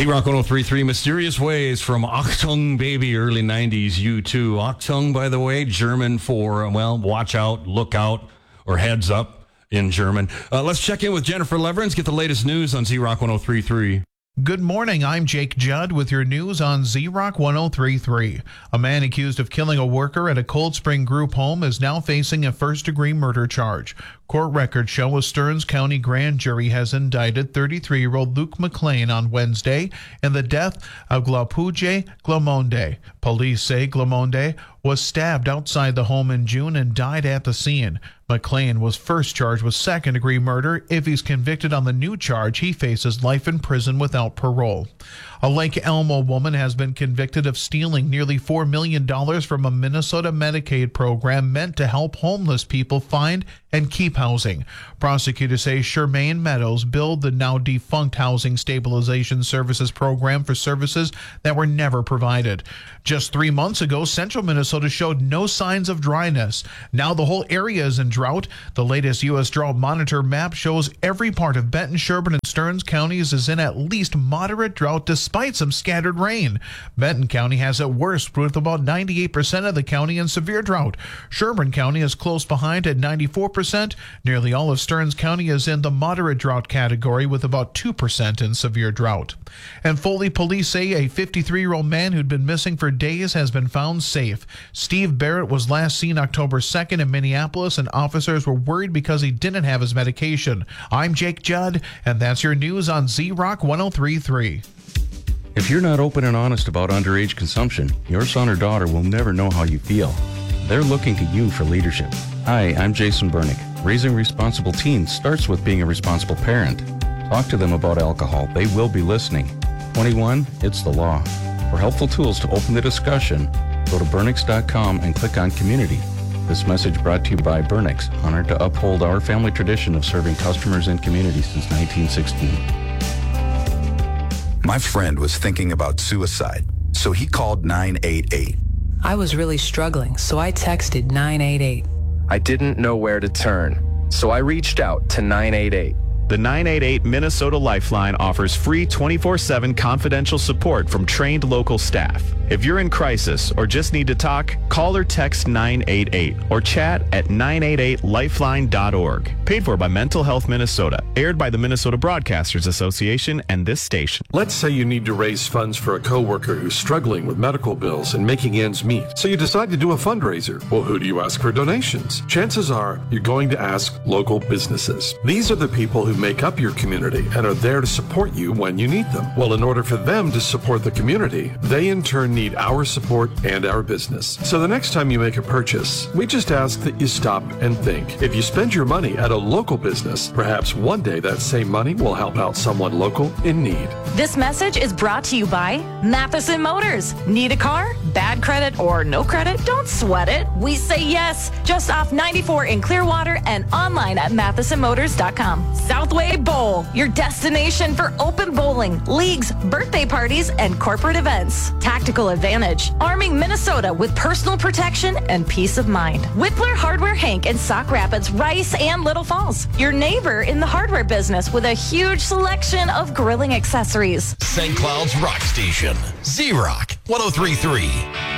Z-Rock 103.3, Mysterious Ways from Achtung Baby, early 90s U2. Achtung, by the way, German for, well, watch out, look out, or heads up in German. Let's check in with Jennifer Leverins, get the latest news on Z-Rock 103.3. Good morning, I'm Jake Judd with your news on Z-Rock 103.3. A man accused of killing a worker at a Cold Spring group home is now facing a first-degree murder charge. Court records show a Stearns County grand jury has indicted 33-year-old Luke McLean on Wednesday in the death of Glapuje Glamonde. Police say Glamonde was stabbed outside the home in June and died at the scene. McLean was first charged with second-degree murder. If he's convicted on the new charge, he faces life in prison without parole. A Lake Elmo woman has been convicted of stealing nearly $4 million from a Minnesota Medicaid program meant to help homeless people find and keep housing. Prosecutors say Shermaine Meadows billed the now defunct Housing Stabilization Services program for services that were never provided. Just 3 months ago, central Minnesota showed no signs of dryness. Now the whole area is in drought. The latest U.S. Drought Monitor map shows every part of Benton, Sherburne, and Stearns counties is in at least moderate drought despite some scattered rain. Benton County has it worst with about 98% of the county in severe drought. Sherburne County is close behind at 94%. Nearly all of Stearns County is in the moderate drought category with about 2% in severe drought. And Foley police say a 53-year-old man who'd been missing for days has been found safe. Steve Barrett was last seen October 2nd in Minneapolis, and officers were worried because he didn't have his medication. I'm Jake Judd, and that's your news on Z-Rock 103.3. If you're not open and honest about underage consumption, your son or daughter will never know how you feel. They're looking to you for leadership. Hi, I'm Jason Bernick. Raising responsible teens starts with being a responsible parent. Talk to them about alcohol. They will be listening. 21, it's the law. For helpful tools to open the discussion, go to Bernix.com and click on Community. This message brought to you by Bernix, honored to uphold our family tradition of serving customers and communities since 1916. My friend was thinking about suicide, so he called 988. I was really struggling, so I texted 988. I didn't know where to turn, so I reached out to 988. The 988 Minnesota Lifeline offers free 24/7 confidential support from trained local staff. If you're in crisis or just need to talk, call or text 988 or chat at 988lifeline.org. Paid for by Mental Health Minnesota. Aired by the Minnesota Broadcasters Association and this station. Let's say you need to raise funds for a coworker who's struggling with medical bills and making ends meet. So you decide to do a fundraiser. Well, who do you ask for donations? Chances are you're going to ask local businesses. These are the people who make up your community and are there to support you when you need them. Well, in order for them to support the community, they in turn need our support and our business. So the next time you make a purchase, we just ask that you stop and think. If you spend your money at a local business, perhaps one day that same money will help out someone local in need. This message is brought to you by Matheson Motors. Need a car? Bad credit or no credit? Don't sweat it. We say yes. Just off 94 in Clearwater and online at MathesonMotors.com. Southway Bowl, your destination for open bowling, leagues, birthday parties, and corporate events. Tactical Advantage, arming Minnesota with personal protection and peace of mind. Whippler Hardware Hank in Sauk Rapids, Rice, and Little Falls. Your neighbor in the hardware business with a huge selection of grilling accessories. St. Cloud's Rock Station, Z-Rock 103.3.